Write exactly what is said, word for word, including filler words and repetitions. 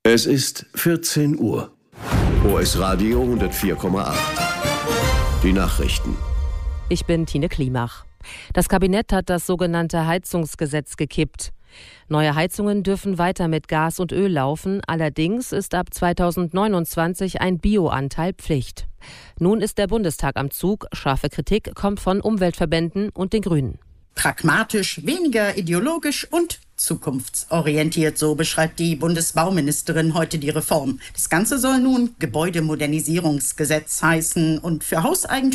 Es ist vierzehn Uhr. O S Radio hundertvier Komma acht. Die Nachrichten. Ich bin Tine Klimach. Das Kabinett hat das sogenannte Heizungsgesetz gekippt. Neue Heizungen dürfen weiter mit Gas und Öl laufen, allerdings ist ab zweitausendneunundzwanzig ein Bioanteil Pflicht. Nun ist der Bundestag am Zug, scharfe Kritik kommt von Umweltverbänden und den Grünen. Pragmatisch, weniger ideologisch und zukunftsorientiert, so beschreibt die Bundesbauministerin heute die Reform. Das Ganze soll nun Gebäudemodernisierungsgesetz heißen und für Hauseigentümer